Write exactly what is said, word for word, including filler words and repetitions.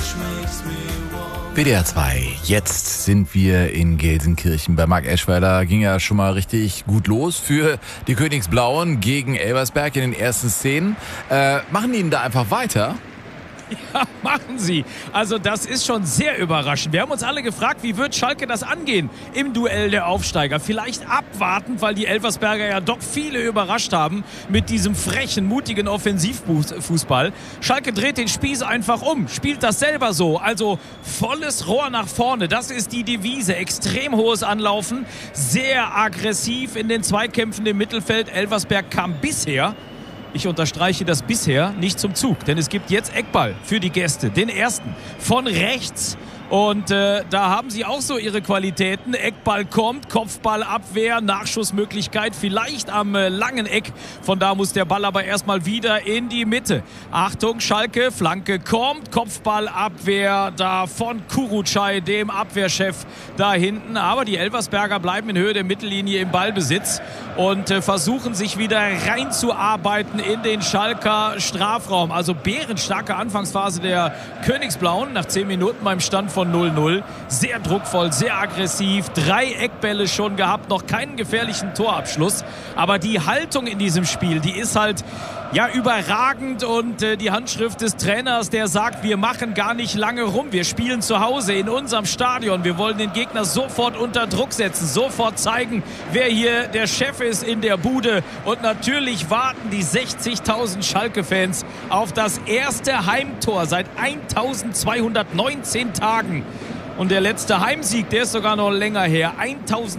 W D R zwei, jetzt sind wir in Gelsenkirchen. Bei Marc Eschweiler ging ja schon mal richtig gut los für die Königsblauen gegen Elversberg in den ersten Szenen. Äh, machen die denn da einfach weiter? Ja, machen sie. Also das ist schon sehr überraschend. Wir haben uns alle gefragt, wie wird Schalke das angehen im Duell der Aufsteiger? Vielleicht abwarten, weil die Elversberger ja doch viele überrascht haben mit diesem frechen, mutigen Offensivfußball. Schalke dreht den Spieß einfach um, spielt das selber so. Also volles Rohr nach vorne, das ist die Devise. Extrem hohes Anlaufen, sehr aggressiv in den Zweikämpfen im Mittelfeld. Elversberg kam bisher, ich unterstreiche das bisher, nicht zum Zug. Denn es gibt jetzt Eckball für die Gäste. Den ersten von rechts. Und äh, da haben sie auch so ihre Qualitäten. Eckball kommt, Kopfballabwehr, Nachschussmöglichkeit vielleicht am äh, langen Eck. Von da muss der Ball aber erstmal wieder in die Mitte. Achtung, Schalke, Flanke kommt, Kopfballabwehr da von Kurucay, dem Abwehrchef da hinten. Aber die Elversberger bleiben in Höhe der Mittellinie im Ballbesitz und äh, versuchen sich wieder reinzuarbeiten in den Schalker Strafraum. Also bärenstarke Anfangsphase der Königsblauen nach zehn Minuten beim Stand von null null. Sehr druckvoll, sehr aggressiv. Drei Eckbälle schon gehabt, noch keinen gefährlichen Torabschluss. Aber die Haltung in diesem Spiel, die ist halt ja überragend. Und äh, die Handschrift des Trainers, der sagt, wir machen gar nicht lange rum. Wir spielen zu Hause in unserem Stadion. Wir wollen den Gegner sofort unter Druck setzen, sofort zeigen, wer hier der Chef ist in der Bude. Und natürlich warten die sechzigtausend Schalke-Fans auf das erste Heimtor seit eintausendzweihundertneunzehn Tagen. Und der letzte Heimsieg, der ist sogar noch länger her.